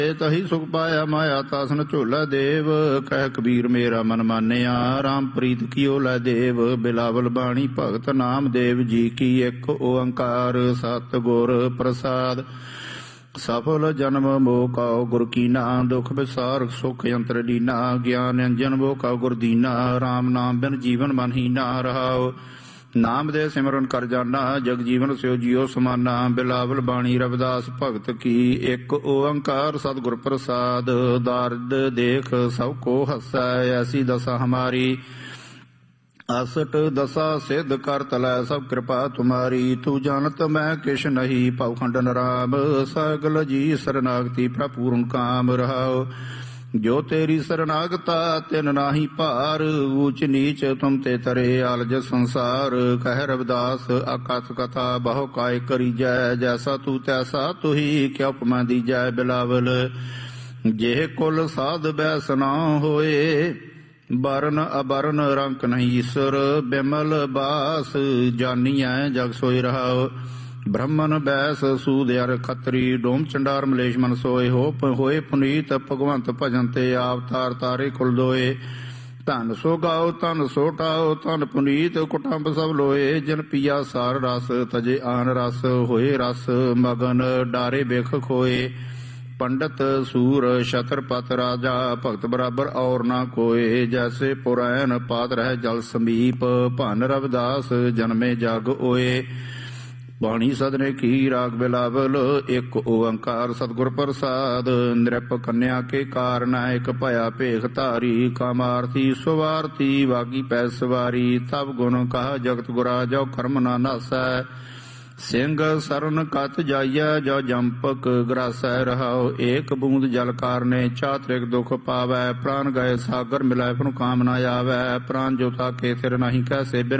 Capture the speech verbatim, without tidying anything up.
ਤਹੀ ਸੁਖ ਪਾਇਆ ਮਾਇਆ ਤਾਸਨ ਝੋਲਾ ਦੇਵ। ਕਹਿ ਕਬੀਰ ਮੇਰਾ ਮਨ ਮਾਨਿਆ ਰਾਮ ਪ੍ਰੀਤ ਕੀਓ ਲੈ ਦੇਵ। ਬਿਲਾਵਲ ਬਾਣੀ ਭਗਤ ਨਾਮਦੇਵ ਜੀ ਕੀ ਇੱਕ ਓੰਕਾਰ ਸਤ ਗੁਰ ਪ੍ਰਸਾਦ। ਸਫਲ ਜਨਮ ਮੋਹ ਕਾਉ ਗੁਰ ਕੀਨਾ ਦੁਖ ਵਿਸਾਰ ਸੁਖ ਅੰਤਰ ਲੀਨਾ। ਗਿਆਨ ਅੰਜਨ ਮੋਹ ਕਾਉ ਗੁਰ ਦੀਨਾ ਰਾਮ ਨਾਮ ਬਿਨ ਜੀਵਨ ਮਨ ਹੀਨਾ ਰਹਾਉ। ਨਾਮ ਦੇ ਸਿਮਰਨ ਕਰ ਜਾਨਾ ਜਗ ਜੀਵਨ ਸਿਓ ਜੀਓ ਸਮਾਨਾ। ਬਿਲਾਵਲ ਬਾਣੀ ਰਵਿਦਾਸ ਭਗਤ ਕੀ ਇੱਕ ਓੰਕਾਰ ਸਤਿਗੁਰ ਪ੍ਰਸਾਦ। ਦਾਰਦ ਦੇਖ ਸਭ ਕੋ ਹਸੈ ਐਸੀ ਦਸ਼ਾ ਹਮਾਰੀ। असट दशा सिद्ध कर तलै सब कृपा तुम्हारी। तू जानत मैं किश नहीं पव खंडन राम। सगल जी शरणागति प्रपूर्ण काम रहाओ। जो तेरी शरणागता तिन नाही पार। ऊंच नीच तुम ते तरे आलज संसार। कह रविदास अकथ कथा बहु काय करी जय। जैसा तू तैसा तुही क्या उपमा दी जय। बिलावल जेह कुल साध बैस ना होए। बरन अबरन रंक नहीं ईश्वर। बिमल बास जानिया जग सोई रहाओ। ब्रह्मन बैस सूद अर खत्री। डोम चंडार मलेश मन सोए। हो होए पुनीत भगवंत भजन ते आप तार तारे कुल दोए। धन सो गाओ धन सो टाओ धन पुनीत कुटुंब सब लोए। जिन पिया सार रस तजे आन रस। होए रस मगन डारे बिख खोए। पंडित सूर छत्रपत राजा भगत बराबर और ना कोय। जैसे पुरैन पात रह जल समीप। भन रविदास जन्मे जग ओए। बाणी सदने की राग बिलावल एक ओंकार सतगुर प्रसाद। नृप कन्या के कारनायक भया भेख धारी। कामार्थी सुवार्थी वागी पै सवारी। तब गुण कहा जगत गुरा जो कर्म ना नासै। सिंह सरन कत जाइया जो जंपक ग्रासै रहाओ। एक बूंद जल कारने चात्रिक दुख पावै। प्राण गए सागर मिलै पुन काम न आवै। प्राण जोता के तिर नहीं कैसे बिन